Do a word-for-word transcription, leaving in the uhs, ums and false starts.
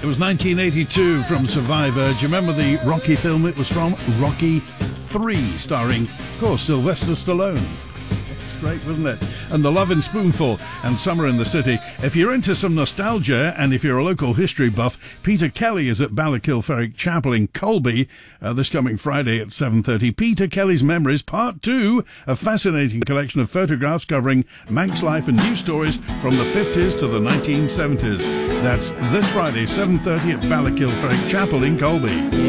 was nineteen eighty-two from Survivor. Do you remember the Rocky film it was from? Rocky three, starring, of course, Sylvester Stallone. It's great, wasn't it? And The Lovin' Spoonful and Summer in the City. If you're into some nostalgia, and if you're a local history buff, Peter Kelly is at Ballakilferrick Chapel in Colby uh, this coming Friday at seven thirty. Peter Kelly's Memories, Part two, a fascinating collection of photographs covering Manx life and news stories from the fifties to the nineteen seventies. That's this Friday, seven thirty at Ballakilferrick Chapel in Colby.